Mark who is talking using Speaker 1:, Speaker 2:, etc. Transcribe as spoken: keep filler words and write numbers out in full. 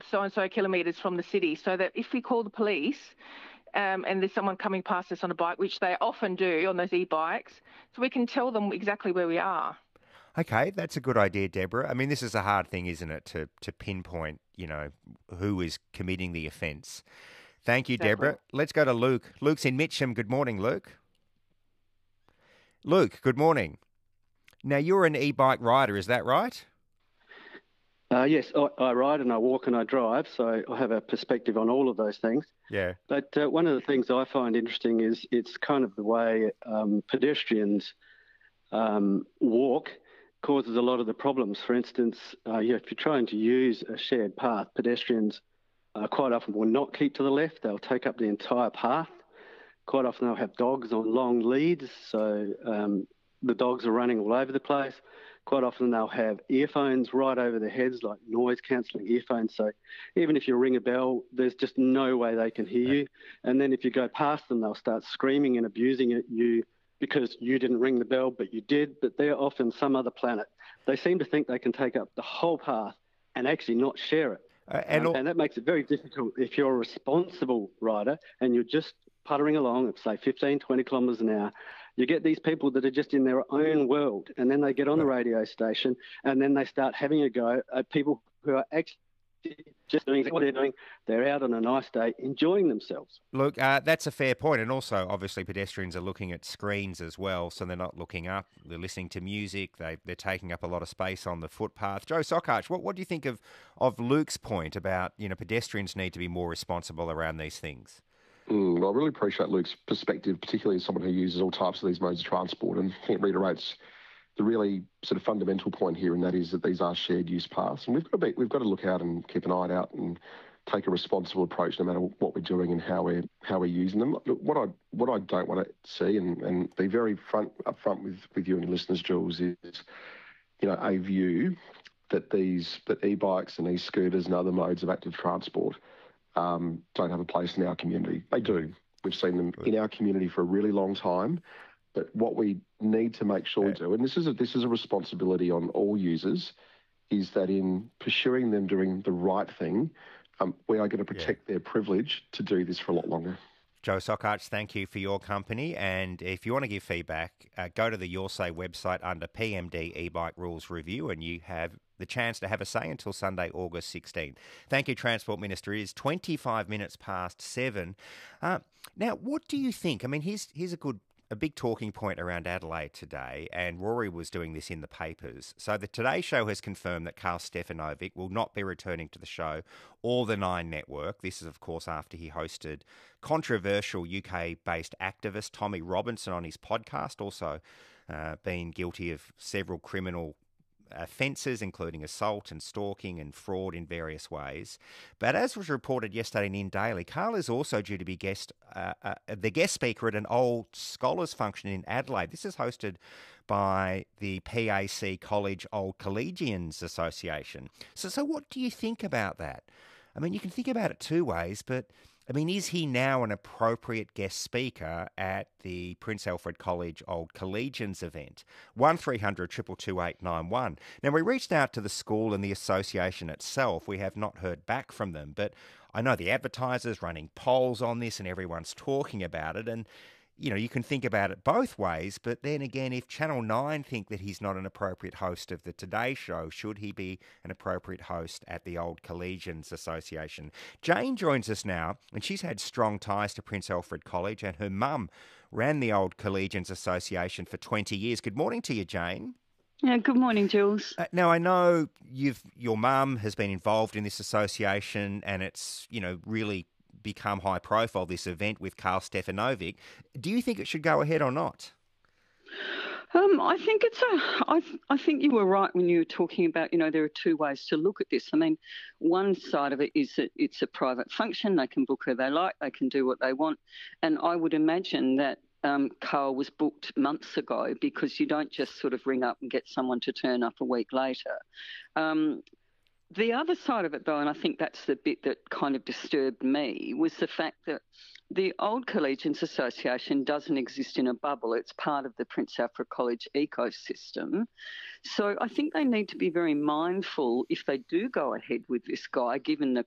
Speaker 1: so and so kilometres from the city, so that if we call the police um, and there's someone coming past us on a bike, which they often do on those e-bikes, so we can tell them exactly where we are.
Speaker 2: Okay, that's a good idea, Deborah. I mean, this is a hard thing, isn't it, to to pinpoint, you know, who is committing the offence. Thank you,
Speaker 1: Exactly.
Speaker 2: Deborah. Let's go to Luke. Luke's in Mitcham. Good morning, Luke. Luke, good morning. Now, you're an e-bike rider, is that right?
Speaker 3: Uh, yes, I, I ride and I walk and I drive, so I have a perspective on all of those things.
Speaker 2: Yeah.
Speaker 3: But uh, one of the things I find interesting is it's kind of the way um, pedestrians um, walk causes a lot of the problems. For instance, uh, yeah, if you're trying to use a shared path, pedestrians uh, quite often will not keep to the left. They'll take up the entire path. Quite often they'll have dogs on long leads, so um, the dogs are running all over the place. Quite often they'll have earphones right over their heads, like noise-cancelling earphones. So even if you ring a bell, there's just no way they can hear you. And then if you go past them, they'll start screaming and abusing at you because you didn't ring the bell, but you did, but they're off on some other planet. They seem to think they can take up the whole path and actually not share it.
Speaker 2: Uh, and,
Speaker 3: um, and that makes it very difficult if you're a responsible rider and you're just puttering along at, say, fifteen, twenty kilometres an hour. You get these people that are just in their own world, and then they get on the radio station, and then they start having a go at people who are actually just doing what they're doing. They're out on a nice day, enjoying themselves.
Speaker 2: Look, uh, that's a fair point. And also, obviously, pedestrians are looking at screens as well, so they're not looking up. They're listening to music. They, they're taking up a lot of space on the footpath. Joe Sockarch, what, what do you think of, of Luke's point about, you know, pedestrians need to be more responsible around these things?
Speaker 4: Mm, well, I really appreciate Luke's perspective, particularly as someone who uses all types of these modes of transport, and I think it reiterates the really sort of fundamental point here, and that is that these are shared use paths, and we've got to be, we've got to look out and keep an eye out and take a responsible approach, no matter what we're doing and how we're how we're using them. Look, what I what I don't want to see, and, and be very front upfront with with you and your listeners, Jules, is you know a view that these that e-bikes and e-scooters and other modes of active transport um, don't have a place in our community. They do. We've seen them in our community for a really long time. But what we need to make sure we do, and this is a, this is a responsibility on all users, is that in pursuing them doing the right thing, um, we are going to protect yeah. their privilege to do this for a lot longer.
Speaker 2: Joe Sockarch, thank you for your company. And if you want to give feedback, uh, go to the Your Say website under P M D E-Bike Rules Review, and you have the chance to have a say until Sunday, August sixteenth. Thank you, Transport Minister. It is twenty-five minutes past seven. Uh, now, what do you think? I mean, here's, here's a good A big talking point around Adelaide today, and Rory was doing this in the papers. So the Today Show has confirmed that Karl Stefanovic will not be returning to the show or the Nine Network. This is, of course, after he hosted controversial U K-based activist Tommy Robinson on his podcast, also uh, being guilty of several criminal offences, including assault and stalking and fraud in various ways. But as was reported yesterday in In Daily, Karl is also due to be guest uh, uh, the guest speaker at an old scholars function in Adelaide. This is hosted by the P A C College Old Collegians Association. So, so what do you think about that? I mean, you can think about it two ways, but I mean, is he now an appropriate guest speaker at the Prince Alfred College Old Collegians event? one three hundred two two two eight nine one. Now, we reached out to the school and the association itself. We have not heard back from them, but I know the advertisers running polls on this and everyone's talking about it. And, you know, you can think about it both ways, but then again, if Channel nine think that he's not an appropriate host of the Today Show, should he be an appropriate host at the Old Collegians Association? Jane joins us now, and she's had strong ties to Prince Alfred College, and her mum ran the Old Collegians Association for twenty years. Good morning to you, Jane.
Speaker 5: Yeah, good morning, Jules.
Speaker 2: Uh, now, I know you've your mum has been involved in this association, and it's, you know, really become high profile, this event with Karl Stefanovic. Do you think it should go ahead or not?
Speaker 5: Um, I think it's a. I I think you were right when you were talking about, you know, there are two ways to look at this. I mean, one side of it is that it's a private function. They can book who they like. They can do what they want. And I would imagine that um, Karl was booked months ago, because you don't just sort of ring up and get someone to turn up a week later. Um, The other side of it, though, and I think that's the bit that kind of disturbed me, was the fact that the Old Collegians Association doesn't exist in a bubble. It's part of the Prince Alfred College ecosystem. So I think they need to be very mindful, if they do go ahead with this guy, given the